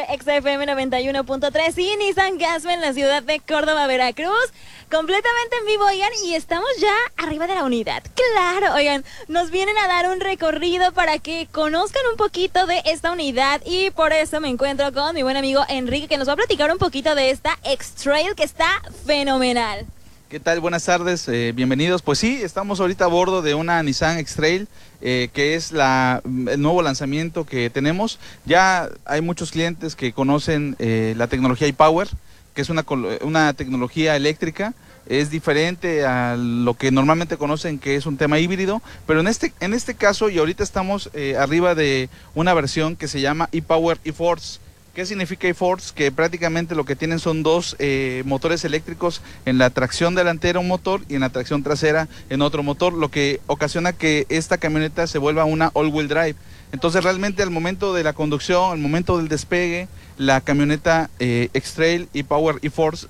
XFM 91.3 y Nissan Gasma en la ciudad de Córdoba, Veracruz. Completamente en vivo, oigan, y estamos ya arriba de la unidad. Claro, oigan, nos vienen a dar un recorrido para que conozcan un poquito de esta unidad y por eso me encuentro con mi buen amigo Enrique, que nos va a platicar un poquito de esta X-Trail que está fenomenal. ¿Qué tal? Buenas tardes, bienvenidos. Pues sí, estamos ahorita a bordo de una Nissan X-Trail, que es el nuevo lanzamiento que tenemos. Ya hay muchos clientes que conocen la tecnología iPower, que es una tecnología eléctrica. Es diferente a lo que normalmente conocen, que es un tema híbrido, pero en este caso, y ahorita estamos arriba de una versión que se llama iPower eForce. ¿Qué significa eForce? Que prácticamente lo que tienen son dos motores eléctricos en la tracción delantera, un motor, y en la tracción trasera en otro motor, lo que ocasiona que esta camioneta se vuelva una all-wheel drive. Entonces realmente al momento de la conducción, al momento del despegue, la camioneta X-Trail iPower eForce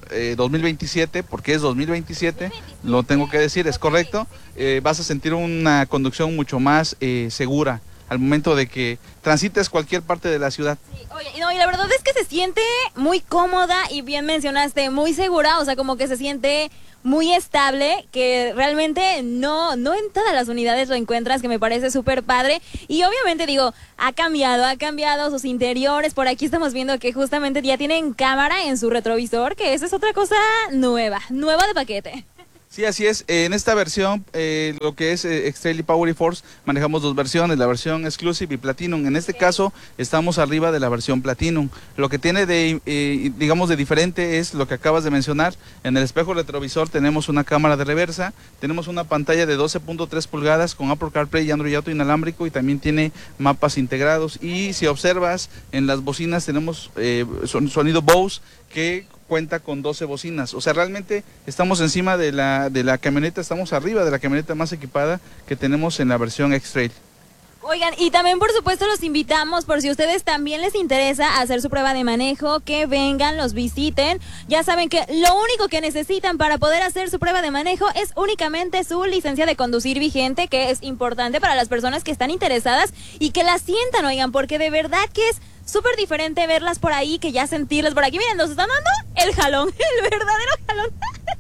2027, porque es 2027, lo tengo que decir, es correcto, vas a sentir una conducción mucho más segura al momento de que transites cualquier parte de la ciudad. Sí, oye, no, y la verdad es que se siente muy cómoda y bien mencionaste, muy segura, o sea, como que se siente muy estable, que realmente no en todas las unidades lo encuentras, que me parece súper padre. Y obviamente digo, ha cambiado sus interiores. Por aquí estamos viendo que justamente ya tienen cámara en su retrovisor, que esa es otra cosa nueva de paquete. Sí, así es. En esta versión, lo que es X-Trail iPower eForce, manejamos dos versiones, la versión Exclusive y Platinum. En este caso, estamos arriba de la versión Platinum. Lo que tiene digamos, de diferente es lo que acabas de mencionar. En el espejo retrovisor tenemos una cámara de reversa, tenemos una pantalla de 12.3 pulgadas con Apple CarPlay y Android Auto inalámbrico, y también tiene mapas integrados. Y si observas, en las bocinas tenemos sonido Bose, que cuenta con 12 bocinas. O sea, realmente estamos encima de la camioneta, estamos arriba de la camioneta más equipada que tenemos en la versión X-Trail. Oigan, y también por supuesto los invitamos, por si a ustedes también les interesa hacer su prueba de manejo, que vengan, los visiten. Ya saben que lo único que necesitan para poder hacer su prueba de manejo es únicamente su licencia de conducir vigente, que es importante para las personas que están interesadas y que la sientan, oigan, porque de verdad que es súper diferente verlas por ahí que ya sentirlas por aquí. Miren, nos están dando el jalón, el verdadero jalón.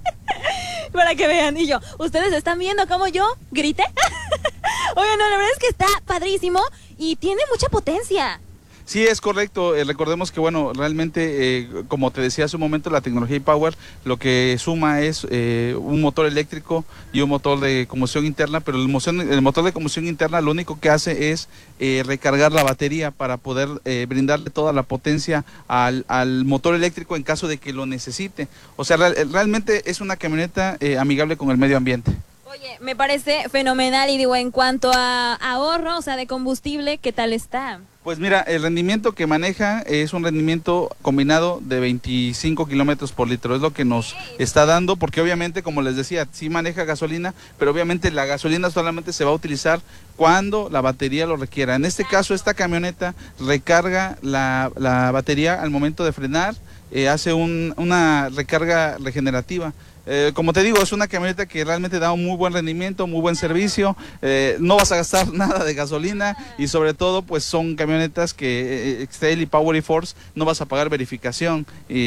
Para que vean, y yo, ¿ustedes están viendo cómo yo grité? Oigan, no, la verdad es que está padrísimo y tiene mucha potencia. Sí, es correcto. Recordemos que, bueno, realmente, como te decía hace un momento, la tecnología iPower lo que suma es un motor eléctrico y un motor de combustión interna, pero el motor de combustión interna lo único que hace es recargar la batería para poder brindarle toda la potencia al motor eléctrico en caso de que lo necesite. O sea, realmente es una camioneta amigable con el medio ambiente. Oye, me parece fenomenal, y digo, en cuanto a ahorro, o sea, de combustible, ¿qué tal está? Pues mira, el rendimiento que maneja es un rendimiento combinado de 25 kilómetros por litro, es lo que nos está dando, porque obviamente, como les decía, sí maneja gasolina, pero obviamente la gasolina solamente se va a utilizar cuando la batería lo requiera. En este caso, esta camioneta recarga la batería al momento de frenar, hace una recarga regenerativa. Como te digo, es una camioneta que realmente da un muy buen rendimiento, muy buen servicio, no vas a gastar nada de gasolina, y sobre todo pues son camionetas que X-Trail y Power eForce no vas a pagar verificación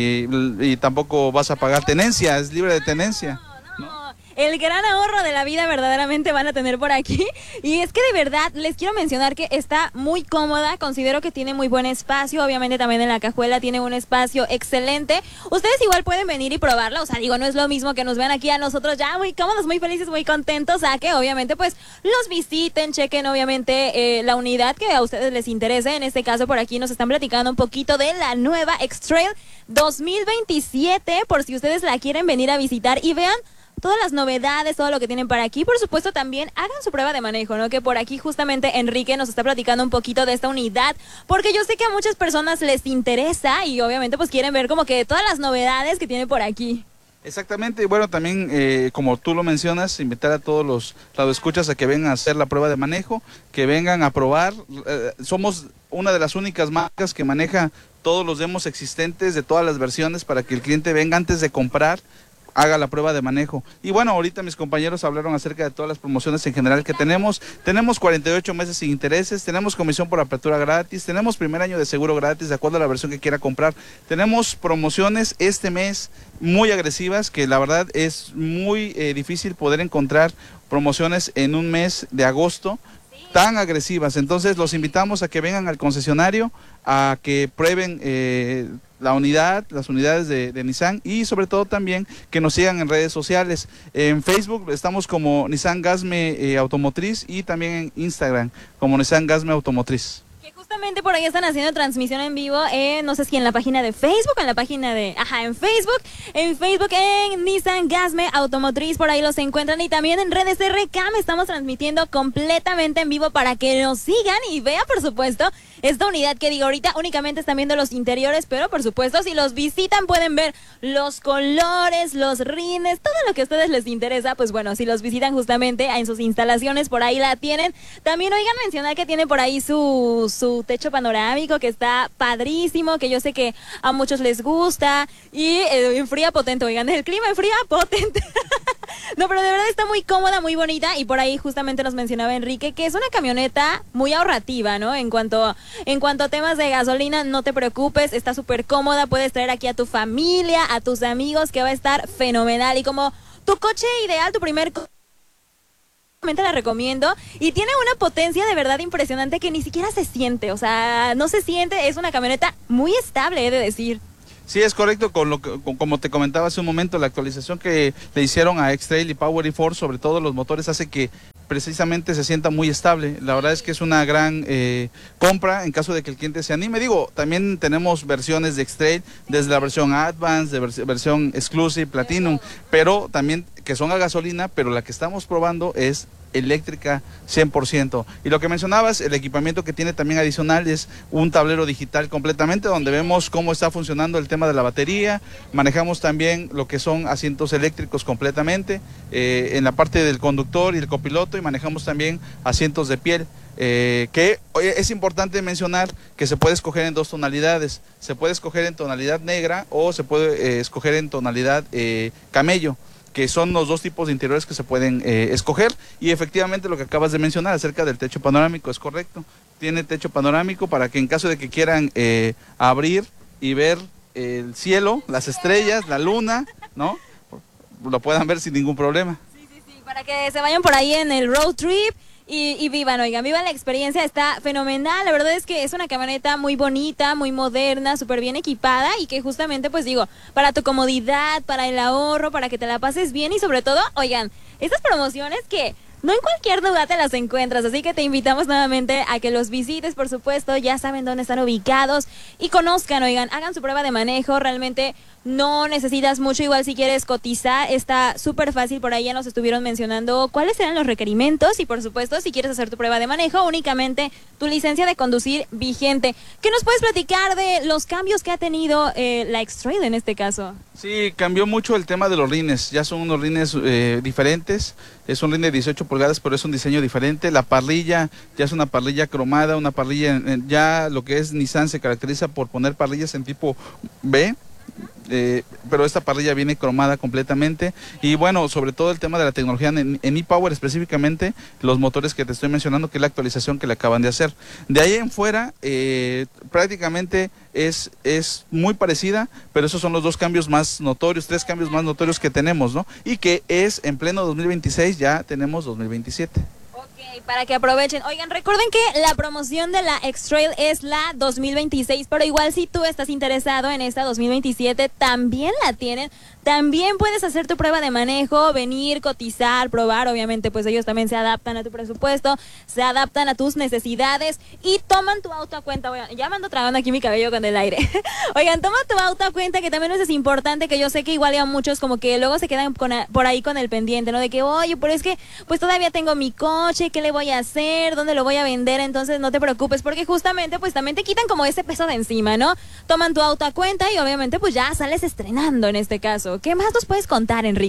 y tampoco vas a pagar tenencia, es libre de tenencia. El gran ahorro de la vida verdaderamente van a tener por aquí. Y es que de verdad les quiero mencionar que está muy cómoda. Considero que tiene muy buen espacio. Obviamente también en la cajuela tiene un espacio excelente. Ustedes igual pueden venir y probarla. O sea, digo, no es lo mismo que nos vean aquí a nosotros ya muy cómodos, muy felices, muy contentos, a que obviamente pues los visiten, chequen obviamente la unidad que a ustedes les interese. En este caso por aquí nos están platicando un poquito de la nueva X-Trail 2027, por si ustedes la quieren venir a visitar y vean todas las novedades, todo lo que tienen para aquí. Por supuesto, también hagan su prueba de manejo, ¿no? Que por aquí justamente Enrique nos está platicando un poquito de esta unidad, porque yo sé que a muchas personas les interesa y obviamente pues quieren ver como que todas las novedades que tiene por aquí. Exactamente, y bueno, también como tú lo mencionas, invitar a todos los radioescuchas a que vengan a hacer la prueba de manejo, que vengan a probar. Somos una de las únicas marcas que maneja todos los demos existentes de todas las versiones para que el cliente venga antes de comprar, haga la prueba de manejo. Y bueno, ahorita mis compañeros hablaron acerca de todas las promociones en general que tenemos. Tenemos 48 meses sin intereses, tenemos comisión por apertura gratis, tenemos primer año de seguro gratis de acuerdo a la versión que quiera comprar. Tenemos promociones este mes muy agresivas, que la verdad es muy difícil poder encontrar promociones en un mes de agosto tan agresivas. Entonces los invitamos a que vengan al concesionario, a que prueben las unidades de Nissan, y sobre todo también que nos sigan en redes sociales. En Facebook estamos como Nissan Gasme Automotriz, y también en Instagram como Nissan Gasme Automotriz. Justamente por ahí están haciendo transmisión en vivo, no sé si en la página de Facebook, en la página de, en Facebook, en Nissan Gasme Automotriz, por ahí los encuentran, y también en redes RCAM estamos transmitiendo completamente en vivo para que nos sigan y vean, por supuesto, esta unidad que digo, ahorita únicamente están viendo los interiores, pero por supuesto si los visitan pueden ver los colores, los rines, todo lo que a ustedes les interesa. Pues bueno, si los visitan justamente en sus instalaciones, por ahí la tienen. También oigan mencionar que tiene por ahí su techo panorámico, que está padrísimo, que yo sé que a muchos les gusta, y enfría potente, oigan, el clima enfría potente. No, pero de verdad está muy cómoda, muy bonita, y por ahí justamente nos mencionaba Enrique que es una camioneta muy ahorrativa, ¿no? En cuanto a temas de gasolina, no te preocupes, está súper cómoda, puedes traer aquí a tu familia, a tus amigos, que va a estar fenomenal. Y como tu coche ideal, tu primer la recomiendo, y tiene una potencia de verdad impresionante que ni siquiera se siente, o sea, no se siente, es una camioneta muy estable, he de decir. Sí, es correcto, como te comentaba hace un momento, la actualización que le hicieron a X-Trail y Power e-Force, sobre todo los motores, hace que precisamente se sienta muy estable. La verdad es que es una gran compra en caso de que el cliente se anime. Digo, también tenemos versiones de X-Trail, desde la versión Advance, de versión Exclusive, Platinum, pero también que son a gasolina, pero la que estamos probando es eléctrica 100%. Y lo que mencionabas, el equipamiento que tiene también adicional es un tablero digital completamente, donde vemos cómo está funcionando el tema de la batería. Manejamos también lo que son asientos eléctricos completamente, en la parte del conductor y el copiloto, y manejamos también asientos de piel. Que es importante mencionar que se puede escoger en dos tonalidades. Se puede escoger en tonalidad negra o se puede escoger en tonalidad camello, que son los dos tipos de interiores que se pueden escoger. Y efectivamente lo que acabas de mencionar acerca del techo panorámico es correcto. Tiene techo panorámico para que en caso de que quieran abrir y ver el cielo, las estrellas, la luna, ¿no?, lo puedan ver sin ningún problema. Sí, para que se vayan por ahí en el road trip y vivan, oigan, vivan la experiencia, está fenomenal. La verdad es que es una camioneta muy bonita, muy moderna, súper bien equipada, y que justamente, pues digo, para tu comodidad, para el ahorro, para que te la pases bien, y sobre todo, oigan, estas promociones que no en cualquier lugar te las encuentras, así que te invitamos nuevamente a que los visites, por supuesto, ya saben dónde están ubicados, y conozcan, oigan, hagan su prueba de manejo, realmente no necesitas mucho. Igual si quieres cotizar, está súper fácil, por ahí ya nos estuvieron mencionando cuáles eran los requerimientos, y por supuesto, si quieres hacer tu prueba de manejo, únicamente tu licencia de conducir vigente. ¿Qué nos puedes platicar de los cambios que ha tenido la X-Trail en este caso? Sí, cambió mucho el tema de los rines, ya son unos rines diferentes, es un rin de 18 pulgadas, pero es un diseño diferente. La parrilla ya es una parrilla cromada, una parrilla, ya lo que es Nissan se caracteriza por poner parrillas en tipo B, pero esta parrilla viene cromada completamente. Y bueno, sobre todo el tema de la tecnología en e-Power, específicamente los motores que te estoy mencionando, que es la actualización que le acaban de hacer. De ahí en fuera prácticamente es muy parecida, pero esos son los dos cambios más notorios, tres cambios más notorios que tenemos, ¿no? Y que es en pleno 2026, ya tenemos 2027. Para que aprovechen. Oigan, recuerden que la promoción de la X-Trail es la 2026, pero igual si tú estás interesado en esta 2027, también la tienen. También puedes hacer tu prueba de manejo, venir, cotizar, probar. Obviamente, pues ellos también se adaptan a tu presupuesto, se adaptan a tus necesidades y toman tu auto a cuenta. Oigan, ya me ando tragando aquí mi cabello con el aire. Oigan, toma tu auto a cuenta, que también eso es importante, que yo sé que igual ya muchos como que luego se quedan por ahí con el pendiente, ¿no? De que, oye, pero es que pues todavía tengo mi coche, ¿qué le voy a hacer? ¿Dónde lo voy a vender? Entonces no te preocupes, porque justamente pues también te quitan como ese peso de encima, ¿no? Toman tu auto a cuenta y obviamente pues ya sales estrenando en este caso. ¿Qué más nos puedes contar, Enrique?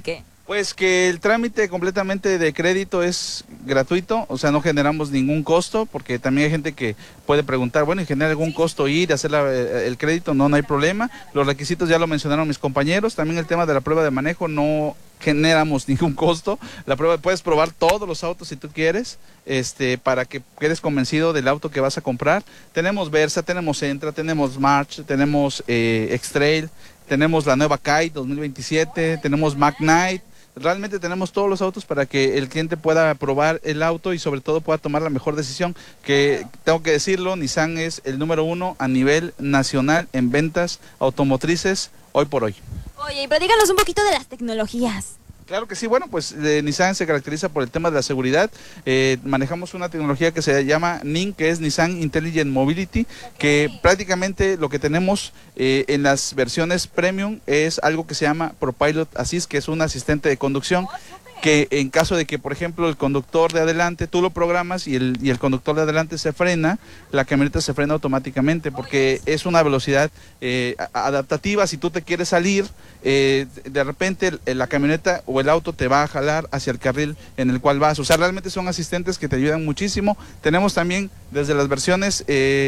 Pues que el trámite completamente de crédito es gratuito, o sea, no generamos ningún costo, porque también hay gente que puede preguntar, bueno, ¿y genera algún costo ir a hacer el crédito? No, no hay problema. Los requisitos ya lo mencionaron mis compañeros. También el tema de la prueba de manejo, no generamos ningún costo. La prueba, puedes probar todos los autos si tú quieres, para que quedes convencido del auto que vas a comprar. Tenemos Versa, tenemos Sentra, tenemos March, tenemos X-Trail, tenemos la nueva Kite 2027, tenemos Mac Knight. Realmente tenemos todos los autos para que el cliente pueda probar el auto y sobre todo pueda tomar la mejor decisión, que tengo que decirlo, Nissan es el número 1 a nivel nacional en ventas automotrices hoy por hoy. Oye, y platícanos un poquito de las tecnologías. Claro que sí, bueno, pues Nissan se caracteriza por el tema de la seguridad. Manejamos una tecnología que se llama NIN, que es Nissan Intelligent Mobility, que prácticamente lo que tenemos en las versiones premium es algo que se llama ProPilot Assist, que es un asistente de conducción, que en caso de que, por ejemplo, el conductor de adelante, tú lo programas y el conductor de adelante se frena, la camioneta se frena automáticamente, porque es una velocidad adaptativa. Si tú te quieres salir, de repente la camioneta o el auto te va a jalar hacia el carril en el cual vas. O sea, realmente son asistentes que te ayudan muchísimo. Tenemos también desde las versiones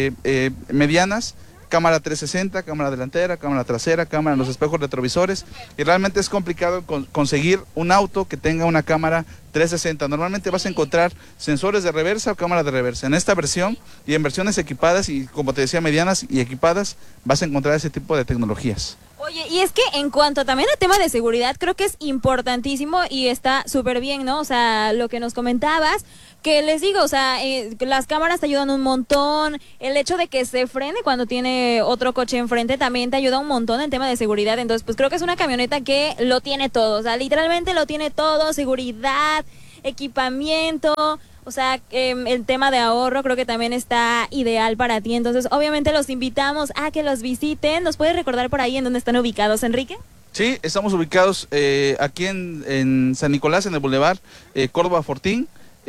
medianas, cámara 360, cámara delantera, cámara trasera, cámara en los espejos retrovisores, y realmente es complicado conseguir un auto que tenga una cámara 360. Normalmente vas a encontrar sensores de reversa o cámara de reversa. En esta versión y en versiones equipadas y, como te decía, medianas y equipadas, vas a encontrar ese tipo de tecnologías. Oye, y es que en cuanto también al tema de seguridad, creo que es importantísimo y está súper bien, ¿no? O sea, lo que nos comentabas, que les digo, o sea, las cámaras te ayudan un montón, el hecho de que se frene cuando tiene otro coche enfrente también te ayuda un montón en tema de seguridad. Entonces, pues creo que es una camioneta que lo tiene todo, o sea, literalmente lo tiene todo: seguridad, equipamiento. O sea, el tema de ahorro creo que también está ideal para ti. Entonces, obviamente los invitamos a que los visiten. ¿Nos puedes recordar por ahí en dónde están ubicados, Enrique? Sí, estamos ubicados aquí en San Nicolás, en el Boulevard Córdoba Fortín.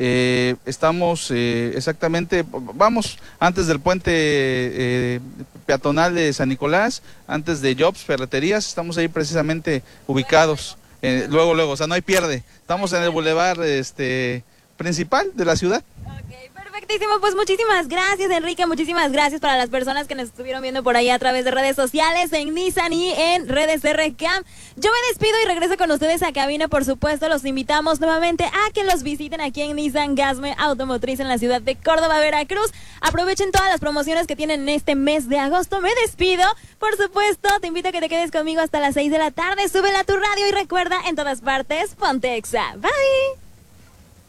Estamos exactamente, vamos antes del puente peatonal de San Nicolás, antes de Jobs Ferreterías. Estamos ahí precisamente ubicados. Luego, o sea, no hay pierde. Estamos en el Boulevard principal de la ciudad. Ok, perfectísimo. Pues muchísimas gracias, Enrique. Muchísimas gracias para las personas que nos estuvieron viendo por ahí a través de redes sociales, en Nissan y en redes RCam. Yo me despido y regreso con ustedes a cabina. Por supuesto, los invitamos nuevamente a que los visiten aquí en Nissan Gasme Automotriz en la ciudad de Córdoba, Veracruz. Aprovechen todas las promociones que tienen en este mes de agosto. Me despido. Por supuesto, te invito a que te quedes conmigo hasta las 6 de la tarde. Súbela a tu radio y recuerda, en todas partes, ponte Exa. Bye.